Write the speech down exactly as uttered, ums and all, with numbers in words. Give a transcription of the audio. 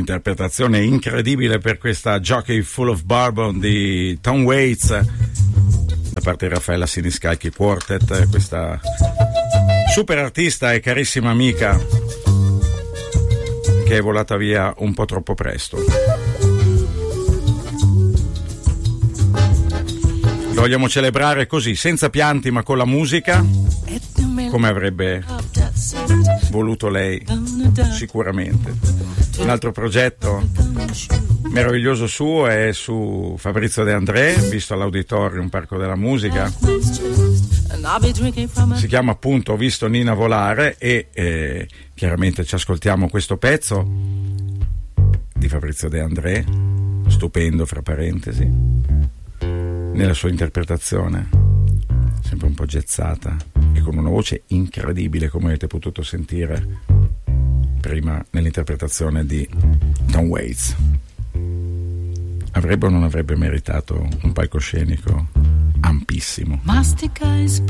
interpretazione incredibile per questa Jockey Full of Bourbon di Tom Waits da parte di Raffaella Siniscalchi Quartet, questa super artista e carissima amica che è volata via un po' troppo presto. Lo vogliamo celebrare così, senza pianti ma con la musica, come avrebbe voluto lei sicuramente. Un altro progetto meraviglioso suo è su Fabrizio De André, visto all'Auditorium Parco della Musica. Si chiama appunto Ho visto Nina volare e eh, chiaramente ci ascoltiamo questo pezzo di Fabrizio De André, stupendo fra parentesi, nella sua interpretazione sempre un po' gezzata e con una voce incredibile, come avete potuto sentire prima nell'interpretazione di Tom Waits. Avrebbe o non avrebbe meritato un palcoscenico ampissimo? Mastica